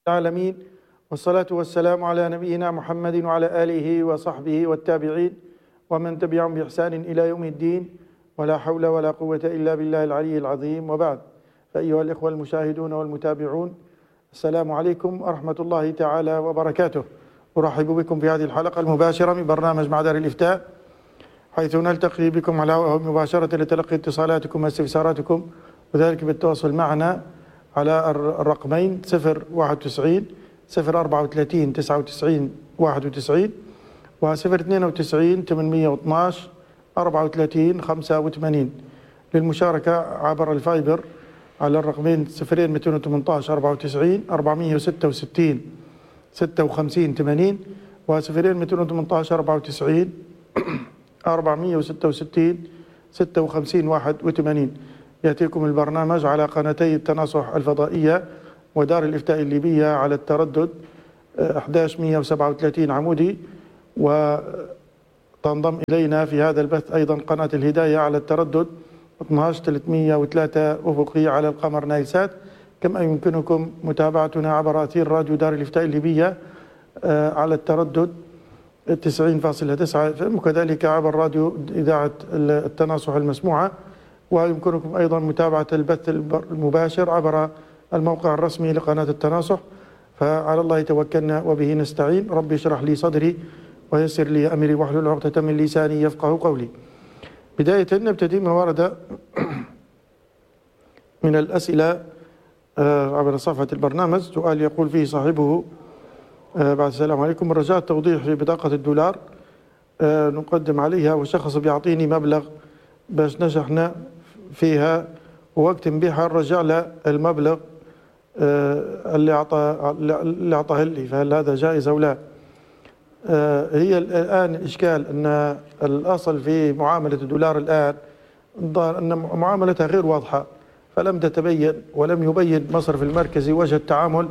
العالمين، والصلاة والسلام على نبينا محمد وعلى آله وصحبه والتابعين ومن تبعهم بإحسان إلى يوم الدين، ولا حول ولا قوة إلا بالله العلي العظيم. وبعد، فأيها الإخوة المشاهدون والمتابعون، السلام عليكم ورحمة الله تعالى وبركاته. أرحب بكم في هذه الحلقة المباشرة من برنامج مع دار الإفتاء، حيث نلتقي بكم على الهواء مباشرة لتلقي اتصالاتكم واستفساراتكم، وذلك بالتواصل معنا على الرقمين 091 034 99 91 و 092 812 34 85. للمشاركة عبر الفايبر على الرقمين 0218 94 466 56 80 و 0218 94 466 56 81. يأتيكم البرنامج على قناتي التناصح الفضائية ودار الإفتاء الليبية على التردد 11137 عمودي، وتنضم إلينا في هذا البث أيضا قناة الهداية على التردد 12303 أفقي على القمر نايلسات. كما يمكنكم متابعتنا عبر أثير راديو دار الإفتاء الليبية على التردد 90.9 FM، وكذلك عبر راديو إذاعة التناصح المسموعة. ويمكنكم أيضا متابعة البث المباشر عبر الموقع الرسمي لقناة التناصح. فعلى الله توكلنا وبه نستعين. ربي اشرح لي صدري ويسر لي أمري واحلل عقدة من لساني يفقه قولي. بداية نبتدي ما ورد من الأسئلة عبر صفحة البرنامج. سؤال يقول فيه صاحبه: بعد السلام عليكم، رجاء التوضيح في بطاقة الدولار نقدم عليها والشخص بيعطيني مبلغ باش نجحنا فيها، ووقت نبيعها رجع له المبلغ اللي أعطاه لي، فهل هذا جائز أو لا؟ هي الآن إشكال أن الأصل في معاملة الدولار الآن أن معاملتها غير واضحة، فلم تتبين ولم يبين المصرف المركزي وجه التعامل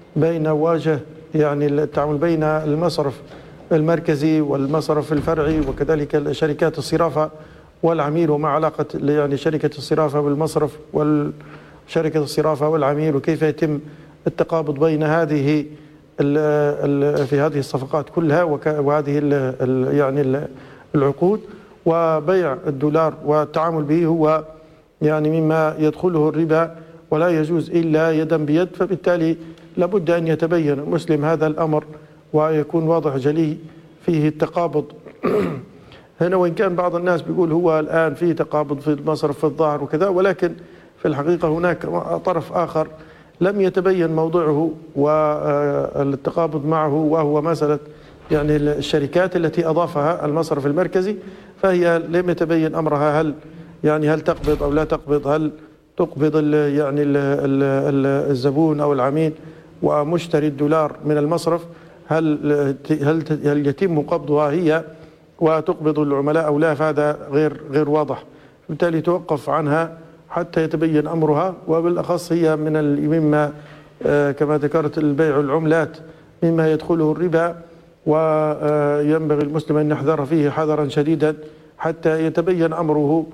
يعني التعامل بين المصرف المركزي والمصرف الفرعي، وكذلك شركات الصرافة والعميل، وما علاقة يعني شركة الصرافة بالمصرف والشركة الصرافة والعميل، وكيف يتم التقابض بين هذه في هذه الصفقات كلها وهذه يعني العقود. وبيع الدولار والتعامل به هو يعني مما يدخله الربا ولا يجوز إلا يدا بيد، فبالتالي لابد أن يتبين المسلم هذا الأمر ويكون واضح جلي فيه التقابض. هنا وإن كان بعض الناس بيقول هو الآن في تقابض في المصرف في الظاهر وكذا، ولكن في الحقيقة هناك طرف آخر لم يتبين موضوعه والتقابض معه، وهو مسألة يعني الشركات التي أضافها المصرف المركزي، فهي لم يتبين أمرها، هل تقبض أو لا تقبض، هل تقبض يعني الزبون أو العميل ومشتري الدولار من المصرف، هل يتم قبضها هي وتقبض العملاء أو لا؟ فهذا غير واضح، بالتالي توقف عنها حتى يتبين أمرها. وبالأخص هي مما كما ذكرت البيع العملات مما يدخله الربا، وينبغي المسلم أن يحذر فيه حذرا شديدا حتى يتبين أمره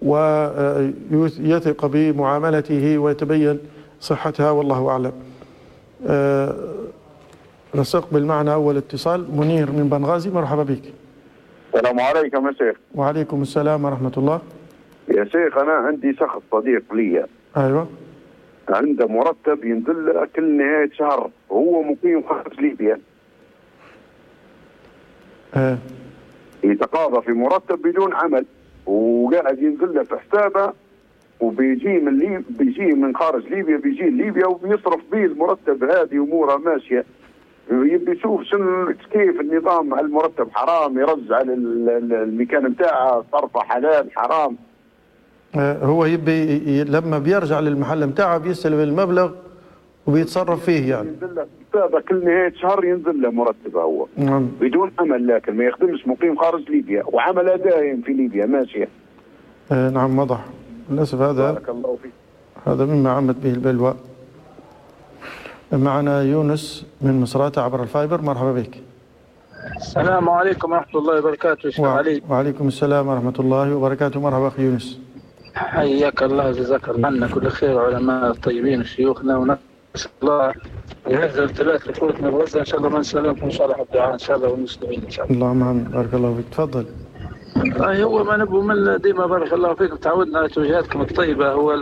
ويثق بمعاملته ويتبين صحتها، والله أعلم. نستقبل معنا أول اتصال. منير من بنغازي، مرحبا بك. السلام عليكم يا شيخ. وعليكم السلام ورحمة الله. يا شيخ، أنا عندي شخص صديق لي. أيوة. عنده مرتب ينزل له كل نهاية شهر، وهو مقيم خارج ليبيا. يتقاضى في مرتب بدون عمل، وقاعد ينزل له في حسابه، وبيجي من خارج ليبيا، بيجي ليبيا وبيصرف به المرتب. هذه أموره ماشية. يبي يشوف كيف النظام. المرتب حرام، يرجع المكان بتاعه، صرفه حلال حرام. هو يبي لما بيرجع للمحل بتاعه بيستلم المبلغ وبيتصرف فيه، يعني ينزل له كل نهاية شهر ينزل له مرتبه هو. بدون عمل، لكن ما يخدمش، مقيم خارج ليبيا وعمله دائم في ليبيا ماشية. نعم، واضح. للأسف هذا بارك الله فيك. هذا مما عمت به البلوى. معنا يونس من مصراتة عبر الفايبر، مرحبا بك. السلام عليكم ورحمة الله وبركاته. شيخ علي. وعليكم السلام ورحمة الله وبركاته. مرحبا أخي يونس. حياك الله، جزاك الله عنا كل خير، علماء الطيبين وشيوخنا، ونسأل الله هذا الثلاث لقوتنا بغزة إن شاء الله ما نسلمكم صالح الدعاء إن شاء الله والمسلمين إن شاء الله. اللهم آمين. بارك الله فيك. تفضل. هو ما نبغى من ديما بارك الله فيكم تعودنا على توجيهاتكم الطيبة. هو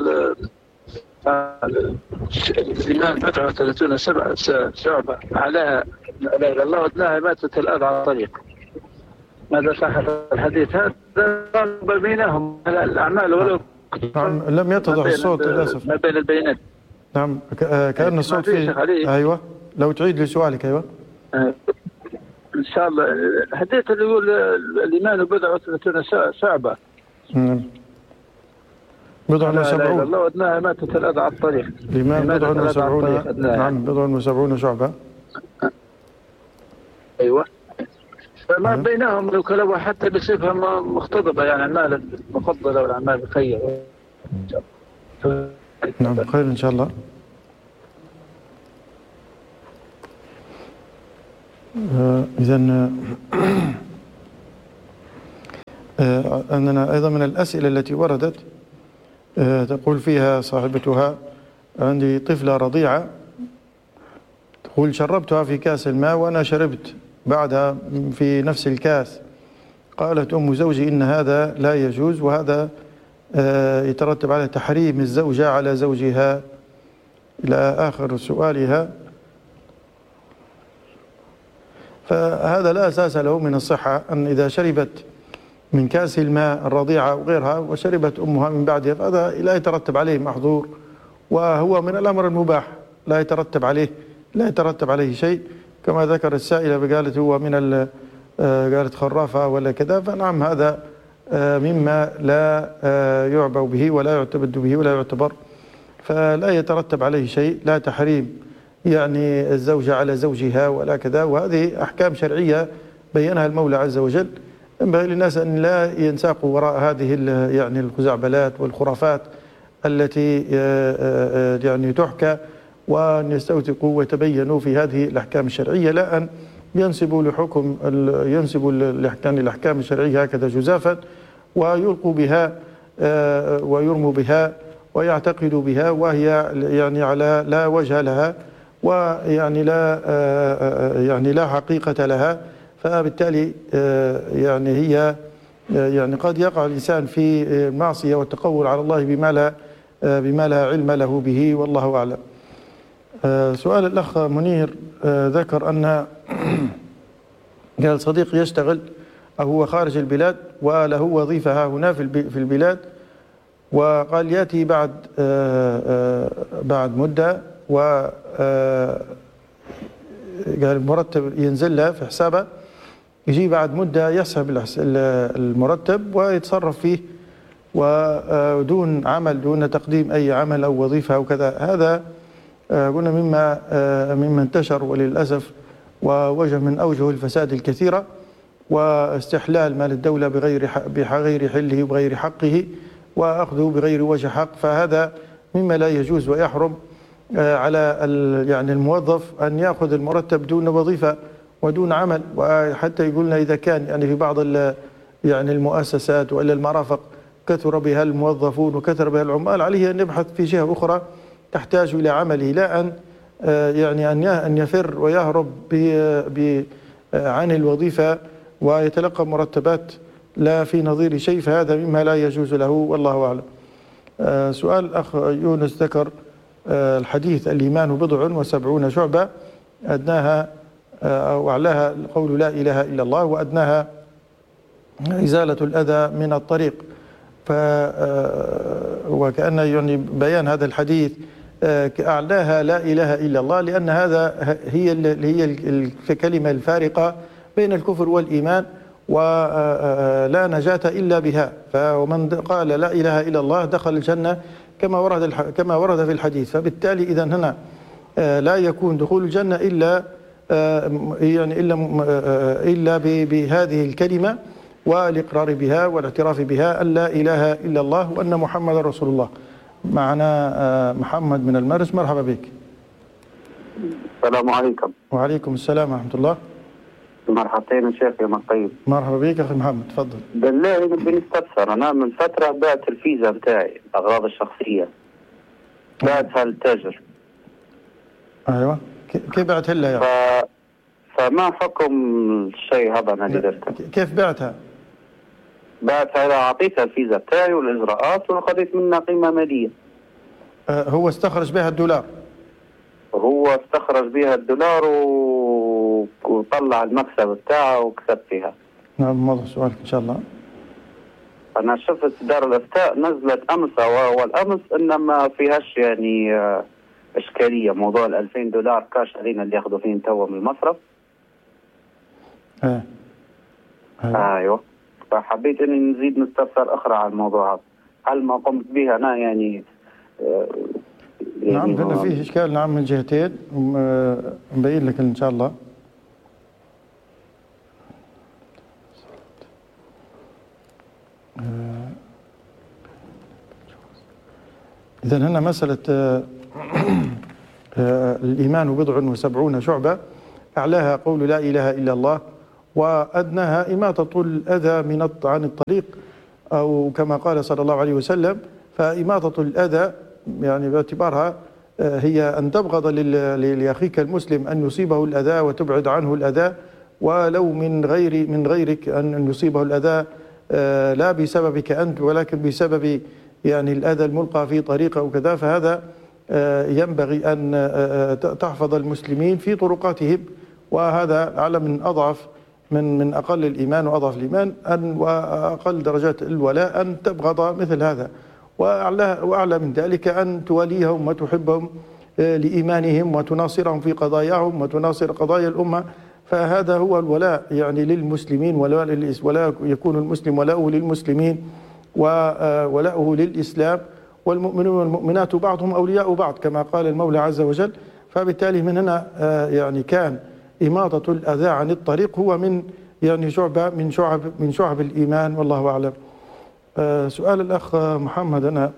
الإيمان بضع 30 شعبة على لا إله إلا الله وأدناها إماتة الأذى على الطريق. ماذا صح الحديث هذا بينهم الأعمال ولو نعم لم يتضح الصوت للأسف. ما بين البينات. نعم كأن الصوت فيه. أيوة لو تعيد لي سؤالك. أيوة إن شاء الله. الحديث اللي يقول الإيمان بضع 30 شعبة. بضع وسبعون. لا إله إلا الله وأدناها إماتة الأذى على الطريق. الإيمان بضع وسبعون. نعم بضع وسبعون شعبة. أيوة. فما بينهم لو حتى بصفة مختضبة يعني أعمال مفضلة والأعمال الخيرة. نعم خير إن شاء الله. إذن أننا أيضا من الأسئلة التي وردت تقول فيها صاحبتها: عندي طفلة رضيعة تقول شربتها في كاس الماء وأنا شربت بعدها في نفس الكاس. قالت أم زوجي إن هذا لا يجوز وهذا يترتب على تحريم الزوجة على زوجها، إلى آخر سؤالها. فهذا لا أساس له من الصحة، أن إذا شربت من كاس الماء الرضيعة وغيرها وشربت أمها من بعدها فهذا لا يترتب عليه محظور، وهو من الأمر المباح لا يترتب عليه شيء، كما ذكر السائلة قالت هو من قالت خرافة ولا كذا. فنعم هذا مما لا يعبأ به ولا يعتبد به ولا يعتبر، فلا يترتب عليه شيء، لا تحريم يعني الزوجة على زوجها ولا كذا. وهذه أحكام شرعية بينها المولى عز وجل. ينبغي للناس أن لا ينساقوا وراء هذه يعني الخزعبلات والخرافات التي يعني تحكى، وأن يستوثقوا ويتبينوا في هذه الأحكام الشرعية، لا أن ينسبوا الأحكام الشرعية هكذا جزافا ويلقوا بها ويرموا بها ويعتقدوا بها وهي يعني على لا وجه لها ويعني لا حقيقة لها. فبالتالي يعني هي يعني قد يقع الإنسان في المعصية والتقول على الله بما لا علم له به، والله أعلم. سؤال الأخ منير ذكر أن قال صديق يشتغل أو هو خارج البلاد وله وظيفة هنا في البلاد، وقال يأتي بعد مدة و قال المرتب ينزل له في حسابه، يجي بعد مدة يسحب المرتب ويتصرف فيه ودون عمل، دون تقديم أي عمل أو وظيفة أو كذا. هذا قلنا مما انتشر وللأسف ووجه من أوجه الفساد الكثيرة واستحلال مال الدولة بغير حله وبغير حقه وأخذه بغير وجه حق. فهذا مما لا يجوز ويحرم على يعني الموظف أن يأخذ المرتب دون وظيفة ودون عمل. وحتى يقولنا إذا كان يعني في بعض يعني المؤسسات وإلا المرافق كثر بها الموظفون وكثر بها العمال، عليه أن يبحث في جهة أخرى تحتاج إلى عمله، لا أن يعني أن يفر ويهرب عن الوظيفة ويتلقى مرتبات لا في نظير شيء، فهذا مما لا يجوز له، والله أعلم. سؤال الأخ يونس ذكر الحديث الإيمان بضع وسبعون شعبة، أدناها أو أعلاها قول لا إله إلا الله وأدناها إزالة الأذى من الطريق. وكأن يعني بيان هذا الحديث أعلاها لا إله إلا الله، لأن هذا هي الكلمة الفارقة بين الكفر والإيمان، ولا نجاة إلا بها. فمن قال لا إله إلا الله دخل الجنة كما ورد في الحديث. فبالتالي إذا هنا لا يكون دخول الجنة إلا بهذه الكلمة والإقرار بها والاعتراف بها أن لا إله إلا الله وأن محمد رسول الله. معنا محمد من المرج، مرحبا بك. السلام عليكم. وعليكم السلام ورحمة الله. مرحبتين شيخ يا طيب. مرحبا بك أخي محمد، تفضل. بالله نبي نستفسر، أنا من فترة بعت الفيزا بتاعي الأغراض الشخصية بعتها للتاجر. أيوة. كيف بعتها لها يعني؟ فما حكم الشيء هذا أنا اللي درته؟ كيف بعتها؟ بعتها، أعطيتها الفيزا بتاعي والإجراءات وأخذت منها قيمة مالية. هو استخرج بها الدولار؟ هو استخرج بها الدولار وطلع المكسب بتاعه وكسب فيها. نعم، موضوع سؤالك إن شاء الله. أنا شفت دار الإفتاء نزلت أمس والأمس إنما فيهاش يعني إشكالية موضوع $2000 كاش علينا اللي ياخذوا فين توا من المصرف. أيوه، فحبيت إني نزيد نستفسر أخرى على الموضوع هذا. هل ما قمت به أنا يعني نعم، قلنا فيه إشكال نعم من جهتين، مبين لك إن شاء الله. إذن هنا مسألة الإيمان 77 شعبة، أعلاها قول لا إله إلا الله، وأدناها إماطة الأذى عن الطريق، أو كما قال صلى الله عليه وسلم. فإماطة الأذى يعني باعتبارها هي أن تبغض لأخيك المسلم أن يصيبه الأذى وتبعد عنه الأذى، ولو من غيرك أن يصيبه الأذى لا بسببك أنت ولكن بسبب يعني الأذى الملقى في طريقه وكذا. فهذا ينبغي أن تحفظ المسلمين في طرقاتهم، وهذا أعلى من أضعف من أقل الإيمان وأضعف الإيمان وأقل درجات الولاء أن تبغض مثل هذا، وأعلى من ذلك أن تواليهم وتحبهم لإيمانهم وتناصرهم في قضاياهم وتناصر قضايا الأمة. فهذا هو الولاء يعني للمسلمين، ولا يكون المسلم ولاؤه للمسلمين وولاؤه للإسلام، والمؤمنون والمؤمنات بعضهم أولياء بعض كما قال المولى عز وجل. فبالتالي من هنا يعني كان إماطة الأذى عن الطريق هو من يعني شعبة من شعب الإيمان، والله أعلم. سؤال الأخ محمد، أنا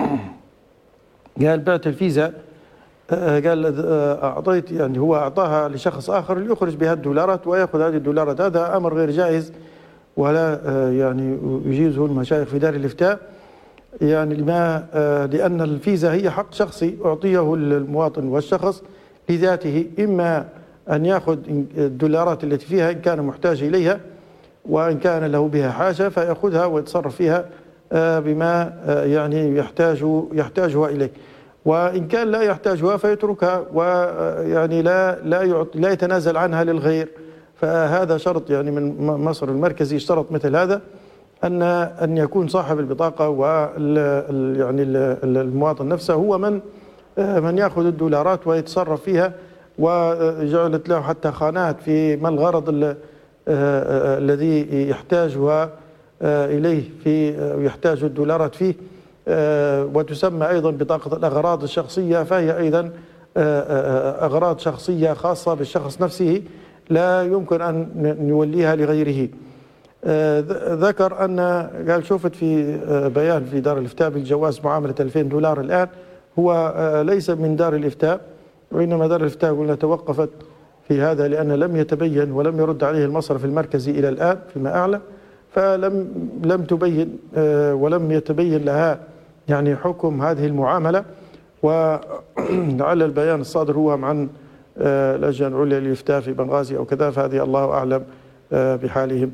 قال بعت الفيزا، قال أعطيت يعني هو أعطاها لشخص آخر ليخرج بها الدولارات ويأخذ هذه الدولارات. هذا أمر غير جائز ولا يعني يجيزه المشايخ في دار الإفتاء، يعني لأن الفيزا هي حق شخصي أعطيه المواطن والشخص لذاته، إما أن يأخذ الدولارات التي فيها إن كان محتاج إليها، وإن كان له بها حاجة فيأخذها ويتصرف فيها بما يعني يحتاجها إليه، وإن كان لا يحتاجها فيتركها ويعني لا يتنازل عنها للغير. فهذا شرط يعني من مصر المركزي اشترط مثل هذا أن يكون صاحب البطاقة يعني المواطن نفسه هو من يأخذ الدولارات ويتصرف فيها، وجعلت له حتى خانات في ما الغرض الذي يحتاجها إليه يحتاج الدولارات فيه، وتسمى أيضا بطاقة الأغراض الشخصية، فهي أيضا أغراض شخصية خاصة بالشخص نفسه لا يمكن أن يوليها لغيره. ذكر قال شوفت في بيان في دار الإفتاء بالجواز معاملة $2000 الآن، هو ليس من دار الإفتاء، وإنما دار الإفتاء قلنا توقفت في هذا لأن لم يتبين ولم يرد عليه المصرف المركزي إلى الآن فيما أعلم، فلم تبين ولم يتبين لها يعني حكم هذه المعاملة. ولعل البيان الصادر هو عن اللجنة العليا للإفتاء في بنغازي أو كذا، فهذه الله أعلم بحالهم.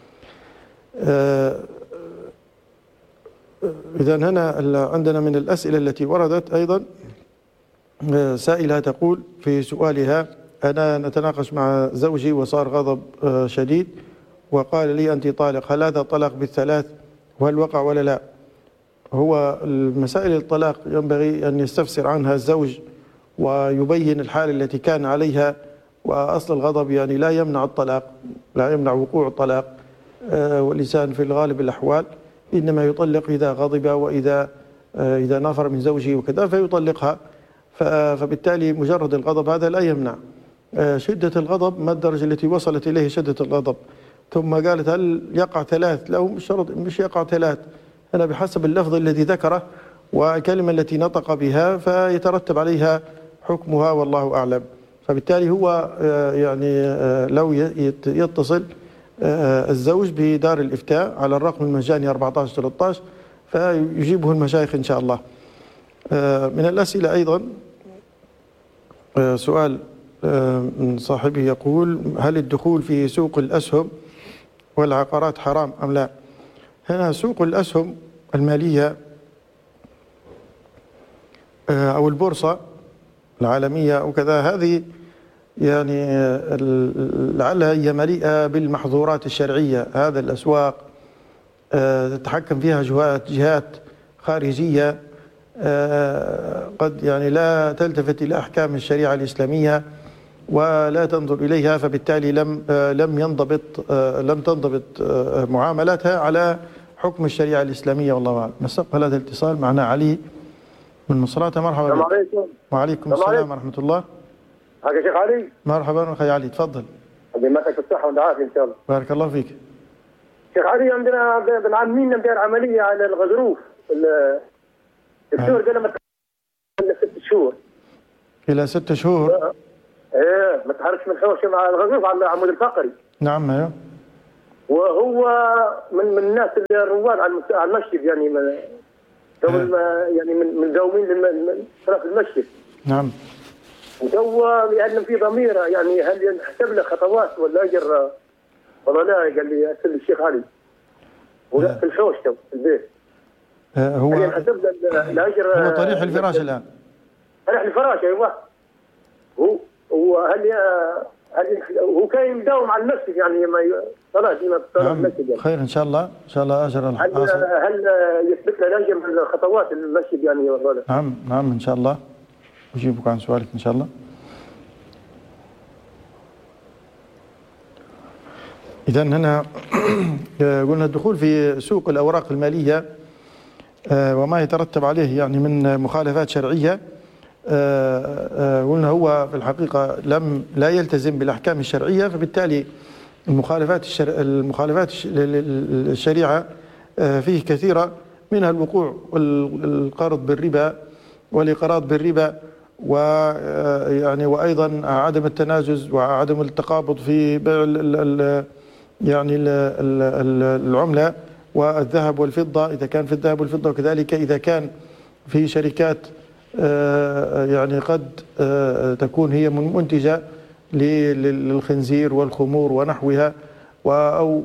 إذن هنا عندنا من الأسئلة التي وردت أيضا سائلة تقول في سؤالها: أنا نتناقش مع زوجي وصار غضب شديد وقال لي أنت طالق، هل هذا طلاق بالثلاث وهل وقع ولا لا؟ هو المسائل الطلاق ينبغي أن يستفسر عنها الزوج ويبين الحالة التي كان عليها، وأصل الغضب يعني لا يمنع الطلاق، لا يمنع وقوع الطلاق، والإنسان في الغالب الأحوال إنما يطلق إذا غضب وإذا نفر من زوجه وكذا فيطلقها، فبالتالي مجرد الغضب هذا لا يمنع. شدة الغضب ما الدرجة التي وصلت إليه شدة الغضب؟ ثم قالت هل يقع ثلاث؟ لا، مش شرط، مش يقع ثلاث، أنا بحسب اللفظ الذي ذكره والكلمة التي نطق بها فيترتب عليها حكمها والله أعلم. فبالتالي هو يعني لو يتصل الزوج بدار الإفتاء على الرقم المجاني 1413 فيجيبه المشايخ إن شاء الله. من الأسئلة أيضا سؤال من صاحبه يقول: هل الدخول في سوق الأسهم والعقارات حرام أم لا؟ هنا سوق الأسهم المالية أو البورصة العالمية أو كذا، هذه يعني لعلها هي مليئة بالمحظورات الشرعية. هذا الأسواق تتحكم فيها جهات خارجية قد يعني لا تلتفت إلى أحكام الشريعة الإسلامية ولا تنظر إليها، فبالتالي لم تنضبط معاملاتها على حكم الشريعة الإسلامية، والله أعلم. نستقبل هذا الاتصال. معنا علي من مصراتة. مرحبا. السلام عليكم. وعليكم السلام ورحمة الله. حاجة شيخ علي. مرحبا أخي علي، تفضل. قدمتك بالصحة والعافية إن شاء الله. بارك الله فيك. شيخ علي، عندنا بن عمينا ندير عملية على الغضروف. الدكتور قال لما 6 شهور. إلى 6 شهور. ايه ما تحركش من حوش مع الغضروف على العمود الفقري. نعم ايوه. وهو من الناس اللي الرواد على المسجد، يعني يعني من داومين في المسجد. نعم. وهو يعلم في ضميره، يعني هل يحسب له خطوات ولا اجر ولا لا؟ قال لي ارسل الشيخ علي في الحوش في البيت. هو يحسب له الاجر. هو طريح الفراش الان. طريح الفراش ايوه. هل هو كان يداوم على المسجد، يعني ما صلاه ديما في المسجد يعني. خير ان شاء الله، ان شاء الله اجر الحاصل. هل يثبت له الاجر من خطوات المسجد يعني ولا؟ نعم ان شاء الله اجيبك عن سؤالك ان شاء الله. اذا هنا قلنا الدخول في سوق الاوراق الماليه وما يترتب عليه يعني من مخالفات شرعيه، قلنا هو في الحقيقة لا يلتزم بالأحكام الشرعية، فبالتالي المخالفات الشريعة فيه كثيرة، منها الوقوع والقرض بالربا والإقراض بالربا، ويعني وأيضا عدم التناجز وعدم التقابض في بيع يعني العملة والذهب والفضة إذا كان في الذهب والفضة، وكذلك إذا كان في شركات يعني قد تكون هي منتجة للخنزير والخمور ونحوها، أو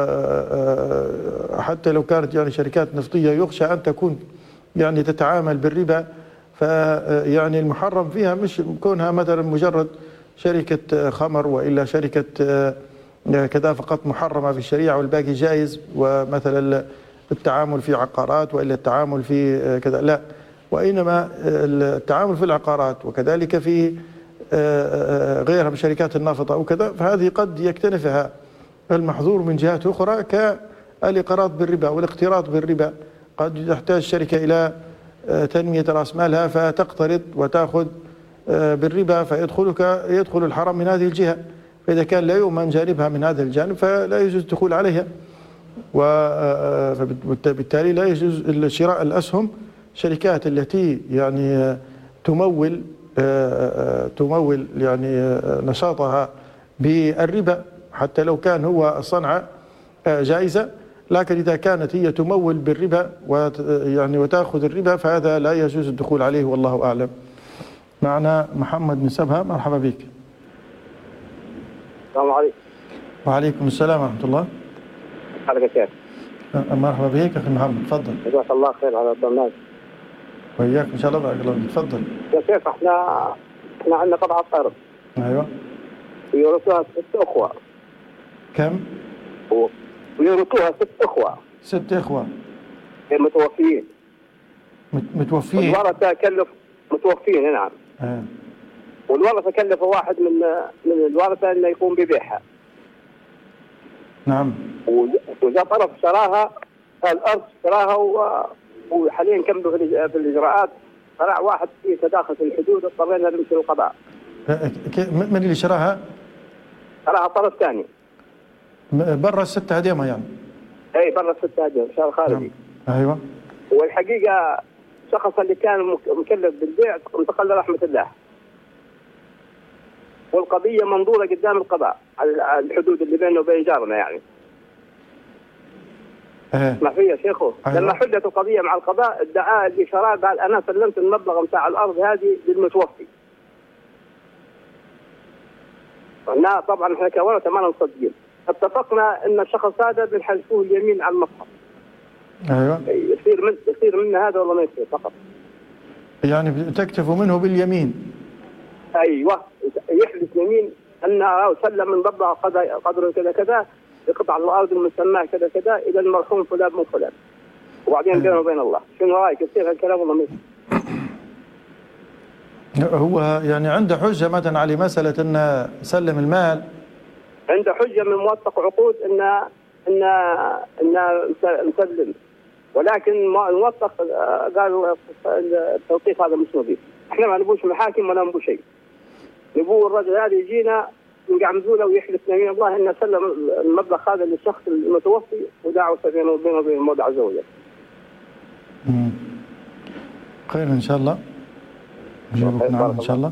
حتى لو كانت يعني شركات نفطية يخشى أن تكون يعني تتعامل بالربا، فيعني المحرم فيها مش كونها مثلا مجرد شركة خمر وإلا شركة كذا فقط محرمة في الشريعة والباقي جائز، ومثلا التعامل في عقارات وإلا التعامل في كذا لا، وإنما التعامل في العقارات وكذلك في غيرها من شركات النافطة أو كذا، فهذه قد يكتنفها المحظور من جهات أخرى كالإقراض بالربا والاقتراض بالربا. قد تحتاج شركة إلى تنمية رأس مالها فتقترض وتأخذ بالربا، يدخل الحرام من هذه الجهة، فإذا كان لا يؤمن جانبها من هذا الجانب فلا يجوز الدخول عليها، وبالتالي لا يجوز شراء الأسهم. شركات التي يعني تمول يعني نشاطها بالربا، حتى لو كان هو الصنعة جائزة، لكن إذا كانت هي تمول بالربا يعني وتأخذ الربا فهذا لا يجوز الدخول عليه، والله أعلم. معنا محمد من سبها. مرحبا بك. السلام عليكم. وعليكم السلام ورحمة الله. حضرتك كيف؟ مرحبا بك أخي محمد، تفضل. جزاك الله خير على البرنامج. وإياك إن شاء الله، بارك الله فيك، تفضل. يا شيخ احنا عندنا قطعة أرض. أيوه. ويورثوها 6 أخوة. كم؟ ويورثوها 6 أخوة. 6 إخوة. متوفيين. متوفيين. والورثة متوفيين نعم. والورثة كلفوا واحد من الورثة انه يقوم ببيعها. نعم. وجاء طرف شراها، الارض شراها وحاليا كملوا في الاجراءات، طلع واحد في تداخل في الحدود، اضطرينا نمشي للقضاء. من اللي شراها؟ شراها طرف ثاني. برا ال6 هديمة يعني؟ اي برا ال6 هديمة، شهر خارجي. نعم. ايوه. والحقيقة الشخص اللي كان مكلف بالبيع انتقل لرحمة الله. والقضية منظورة قدام القضاء على الحدود اللي بينه وبين جارنا يعني. اسمع فيا يا شيخو. أيوة. لما حدت القضية مع القضاء ادعى اللي شراه قال أنا سلمت المبلغ بتاع الأرض هذه للمتوفي. طبعا احنا كورثه ما مصدقين. اتفقنا ان الشخص هذا بنحلفوه اليمين على المصحف. ايوه. يصير منه هذا والله ما يصير فقط. يعني تكتفوا منه باليمين. ايوه يحلف يمين ان سلم من ضبط قدره كذا كذا يقطع الارض المسماه كذا كذا الى المرحوم فلان من فلان. وبعدين بينه وبين الله. شنو رايك يصير هالكلام والله ما يصير؟ هو يعني عنده حجه مثلا على مساله ان سلم المال؟ عنده حجه من موثق عقود ان نسلم، ولكن الموثق قال التوثيق هذا مش نظيف. احنا ما نبوش محاكم ولا نبو شيء. نبو الرجل هذا يجينا نقعمزوا له ويحلف يمين الله انه سلم المبلغ هذا للشخص المتوفي ودعوه بينه وبين المولى عز وجل. خير ان شاء الله. نجيبك نعم ان شاء الله.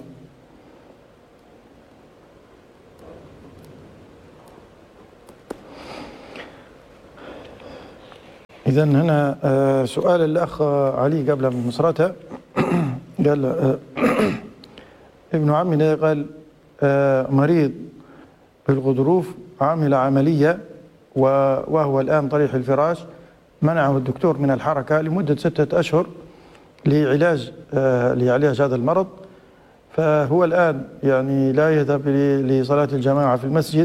إذا هنا سؤال الأخ علي قبل من مصرته قال ابن عمنا قال مريض بالغضروف عمل عملية وهو الآن طريح الفراش، منعه الدكتور من الحركة لمدة 6 أشهر لعلاج هذا المرض، فهو الآن يعني لا يذهب لصلاة الجماعة في المسجد،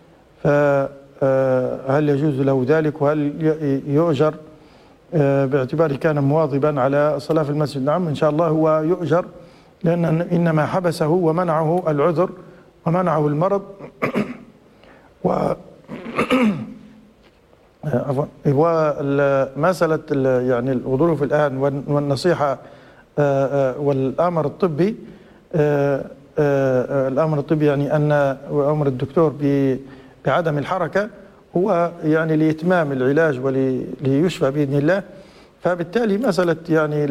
هل يجوز له ذلك وهل يؤجر باعتباره كان مواظبا على الصلاة في المسجد؟ نعم إن شاء الله هو يؤجر، لأن إنما حبسه ومنعه العذر ومنعه المرض ومسألة يعني الغضروف الآن والنصيحة والأمر الطبي يعني أن أمر الدكتور بعدم الحركة هو يعني لإتمام العلاج وليشفى بإذن الله. فبالتالي مسألة يعني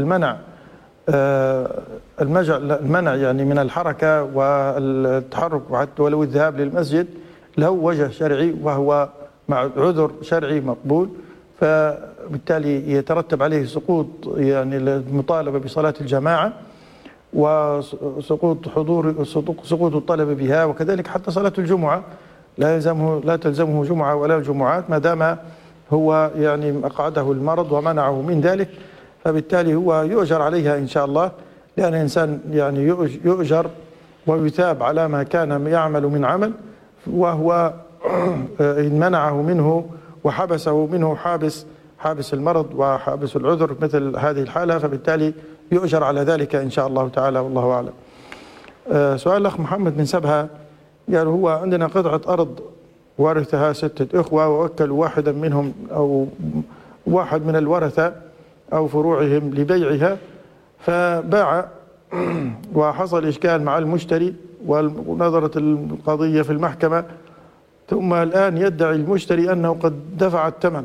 المنع يعني من الحركة والتحرك وحتى ولو الذهاب للمسجد له وجه شرعي وهو مع عذر شرعي مقبول، فبالتالي يترتب عليه سقوط يعني المطالبة بصلاة الجماعة وسقوط سقوط الطلب بها، وكذلك حتى صلاة الجمعة لا تلزمه جمعة ولا جمعات ما دام هو يعني أقعده المرض ومنعه من ذلك، فبالتالي هو يؤجر عليها إن شاء الله، لأن الإنسان يعني يؤجر ويثاب على ما كان يعمل من عمل، وهو إن منعه منه وحبسه منه حابس المرض وحابس العذر مثل هذه الحالة، فبالتالي يؤجر على ذلك إن شاء الله تعالى والله أعلم. سؤال الأخ محمد من سبها قال هو عندنا قطعة أرض ورثها 6 إخوة ووكلوا واحدا منهم أو واحد من الورثة أو فروعهم لبيعها، فباع وحصل إشكال مع المشتري ونظرت القضية في المحكمة، ثم الآن يدعي المشتري أنه قد دفع الثمن،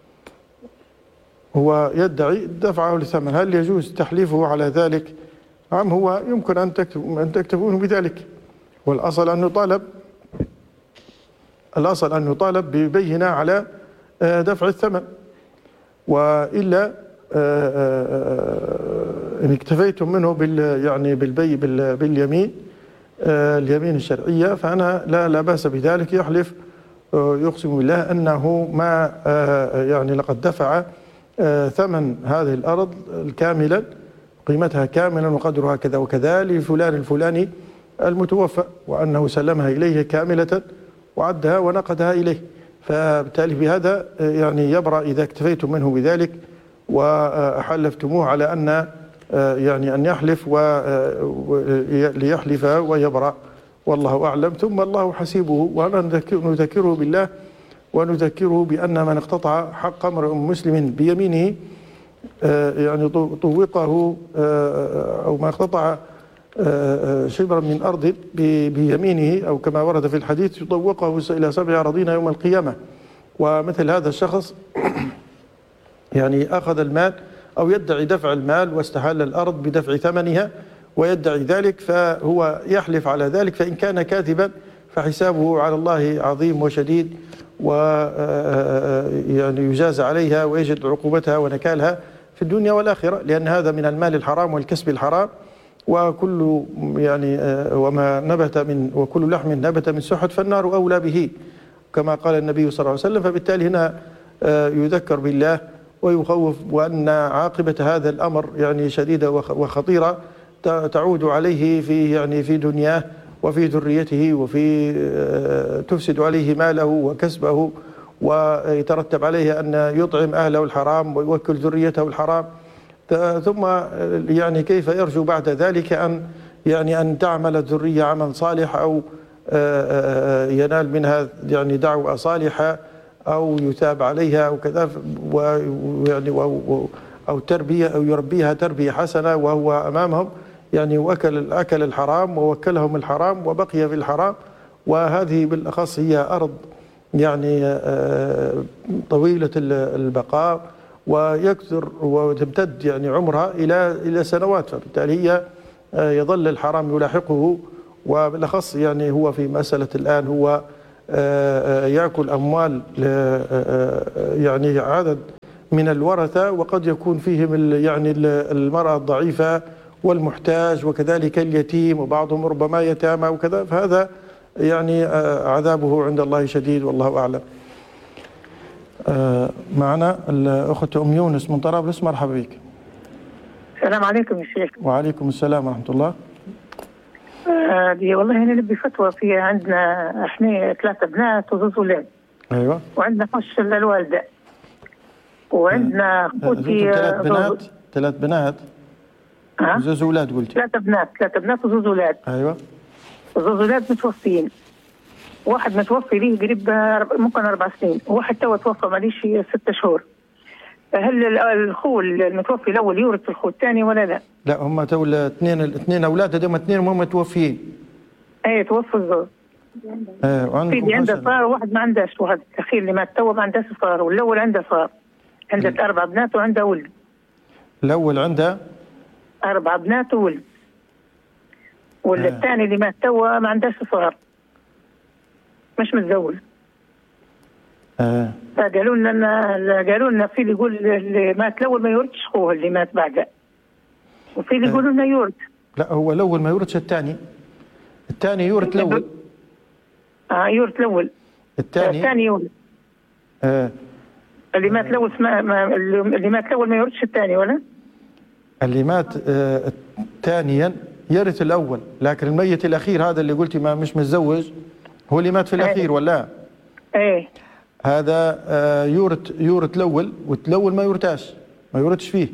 هو يدعي دفعه الثمن، هل يجوز تحليفه على ذلك؟ نعم هو يمكن أن تكتفونه بذلك، والأصل أن يطالب ببينة على دفع الثمن، وإلا إن اكتفيتم منه باليمين اليمين الشرعية فأنا لا بأس بذلك، يحلف يقسم بالله أنه ما يعني لقد دفع ثمن هذه الأرض كاملا قيمتها كاملا وقدرها كذا وكذا لفلان الفلاني المتوفى، وأنه سلمها إليه كاملة وعدها ونقدها إليه، فبالتالي بهذا يعني يبرأ إذا اكتفيتم منه بذلك وحلفتموه على أن يعني أن يحلف ليحلف ويبرأ والله أعلم، ثم الله حسيبه. ونذكره بالله ونذكره بأن من اقتطع حق امرئ مسلم بيمينه يعني طوقه أو ما اقتطع شبرا من أرض بيمينه أو كما ورد في الحديث يطوقه إلى 7 أراضين يوم القيامة. ومثل هذا الشخص يعني أخذ المال أو يدعي دفع المال واستحل الأرض بدفع ثمنها ويدعي ذلك، فهو يحلف على ذلك، فإن كان كاذبا فحسابه على الله عظيم وشديد، ويعني يجازى عليها ويجد عقوبتها ونكالها في الدنيا والآخرة، لأن هذا من المال الحرام والكسب الحرام، وكل يعني وما نبت من وكل لحم نبت من سحت فالنار أولى به كما قال النبي صلى الله عليه وسلم. فبالتالي هنا يذكر بالله ويخوف، وأن عاقبة هذا الأمر يعني شديدة وخطيرة تعود عليه في دنياه وفي ذريته، وفي تفسد عليه ماله وكسبه، ويترتب عليه أن يطعم أهله الحرام ويوكل ذريته الحرام. ثم يعني كيف يرجو بعد ذلك أن تعمل الذرية عمل صالح، أو ينال منها يعني دعوة صالحة، أو يثاب عليها أو كذا، ويعني أو تربية أو يربيها تربية حسنة وهو أمامهم يعني أكل الحرام ووكلهم الحرام وبقي في الحرام. وهذه بالأخص هي أرض يعني طويلة البقاء ويكثر وتمتد يعني عمرها إلى سنوات، فبالتالي هي يظل الحرام يلاحقه. وبالأخص يعني هو في مسألة الآن هو يأكل أموال يعني عدد من الورثة، وقد يكون فيهم يعني المرأة الضعيفة والمحتاج وكذلك اليتيم، وبعضهم ربما يتامى وكذا، فهذا يعني عذابه عند الله شديد والله أعلم. معنا الأخت أم يونس من طرابلس، مرحبا بك. السلام عليكم يا شيخ. وعليكم السلام ورحمة الله. والله أنا نبي فتوى. في عندنا احنا 3 بنات وزوج أولاد. أيوة. وعندنا حش للوالدة، وعندنا أخوتي 3 بنات وزوج أولاد قلتي؟ 3 بنات وزوج أولاد. أيوة. وزوج أولاد متوفيين، واحد متوفي ليه قريب ممكن 4 سنين، وواحد تو توفى ماليش 6 شهور. هل الأخو المتوفي الأول يورث الأخو الثاني ولا لا؟ لا، هم تو الاثنين أولاد هذول 2 هم متوفيين. ايه توفى الزوج. في اللي عنده صار وواحد ما عندهش، واحد الأخير اللي مات تو ما عندهش صار، والأول عنده صار. عنده 4 بنات وعنده ولد. الأول عنده 4 بنات وولد، والثاني اللي مات تو ما عندهش صغار، مش متزوج. فقالوا لنا في اللي يقول اللي مات الاول ما يورثش اخوه اللي مات بعده، وفي اللي يقولوا انه يورث. لا، هو الاول ما يورثش الثاني يورث الاول. يورث الاول. الثاني يورث. اللي مات الاول اللي مات الاول ما يورثش الثاني، ولا اللي مات ثانيا يرث الاول، لكن الميت الاخير هذا اللي قلتي ما مش متزوج هو اللي مات في الاخير ولا؟ ايه هذا يورث الاول، والاول ما يورثش فيه.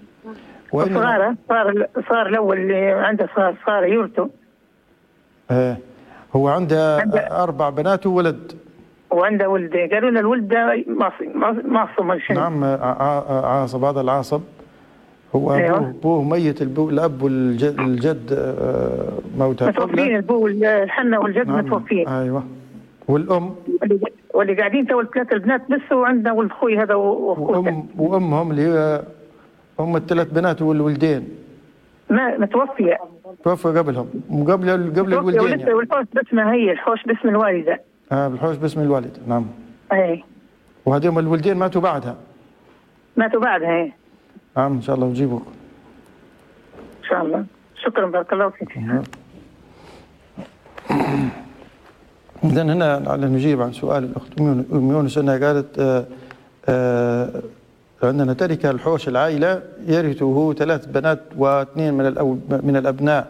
صار الاول اللي عنده صار يورثه. هو عنده 4 بنات وولد. وعنده ولد، قالوا لنا الولد معصم. نعم، عاصب. هذا العاصب هو أبوه ميت، الأب والجد موتى متوفين. الأبو والحنة والجد متوفين. أيوة. والأم واللي قاعدين تو 3 البنات بس، وعندنا ولد أخوي هذا وأخوته. وأمهم اللي هي أم ال3 بنات والولدين ما متوفية. توفى قبلهم، قبل الولدين يعني. والحوش باسمها هي، الحوش باسم الوالدة. بالحوش باسم الوالد. نعم. أي. وهذول الولدين ماتوا بعدها. إيه. نعم، إن شاء الله نجيبك. إن شاء الله. شكرا، بارك الله فيك. إذن هنا على نجيب عن سؤال الأخت أم يونس، أنها قالت عندنا تركة الحوش العائلة يرثه 3 بنات و2 من الأبناء.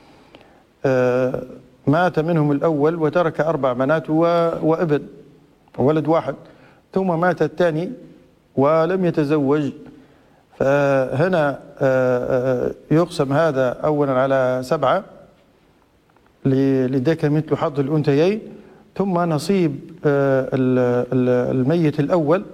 مات منهم الأول وترك 4 بنات وابن ولد واحد، ثم مات الثاني ولم يتزوج. فهنا يقسم هذا أولا على 7 لذكر مثل حظ الأنثيين، ثم نصيب الميت الأول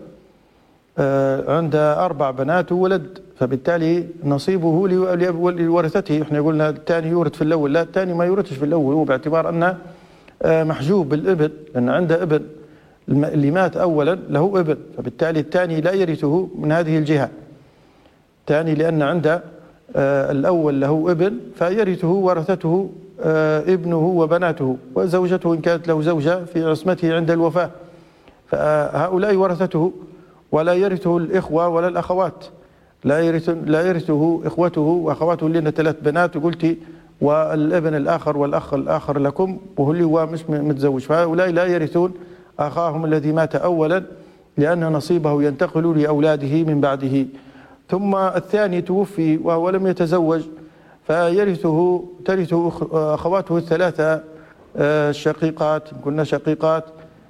عنده 4 بنات وولد، فبالتالي نصيبه لورثته. احنا قلنا الثاني يورث في الأول، لا، الثاني ما يورثش في الأول، هو باعتبار أنه محجوب بالابن، لأن عنده ابن. اللي مات أولا له ابن، فبالتالي الثاني لا يرثه من هذه الجهة. الثاني لأن عنده الأول له ابن، فيرثه ورثته ابنه وبناته وزوجته إن كانت له زوجة في عصمته عند الوفاة، فهؤلاء ورثته، ولا يرثه الإخوة ولا الأخوات. لا يرثه إخوته وأخواته، لنا 3 بنات وقلتي والابن الآخر والأخ الآخر لكم وهو هو مش متزوج، فهؤلاء لا يرثون أخاهم الذي مات أولا لأن نصيبه ينتقل لأولاده من بعده. ثم الثاني توفي وهو لم يتزوج ترثه أخواته ال3 الشقيقات، كنا شقيقات،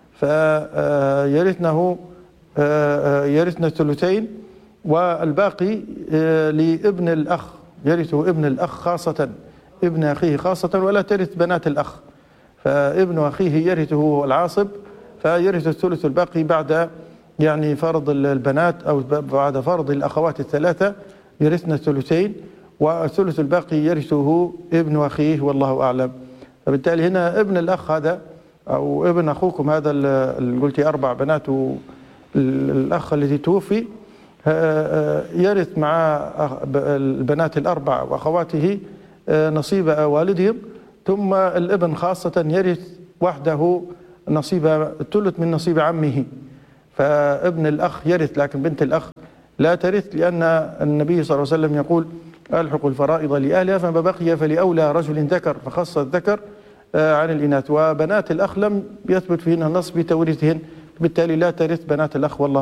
فيرثنه يرثن الثلثين، والباقي لابن الأخ، يرثه ابن الأخ خاصة، ابن أخيه خاصة، ولا ترث بنات الأخ، فابن أخيه يرثه العاصب، فيرث الثلث الباقي بعد يعني فرض البنات أو بعد فرض الأخوات ال3 يرثن الثلثين، والثلث الباقي يرثه ابن أخيه والله أعلم. فبالتالي هنا ابن الأخ هذا أو ابن أخوكم هذا اللي قلتي 4 بنات الأخ الذي توفي يرث مع البنات ال4 وأخواته نصيب والدهم، ثم الابن خاصة يرث وحده نصيب الثلث من نصيب عمه، فابن الأخ يرث لكن بنت الأخ لا ترث، لأن النبي صلى الله عليه وسلم يقول ألحق الفرائض لأهلها فما بقي فلأولى رجل ذكر، فخص الذكر عن الإناث، وبنات الأخ لم يثبت فيهن النص بتوريثهن، بالتالي لا ترث بنات الأخ والله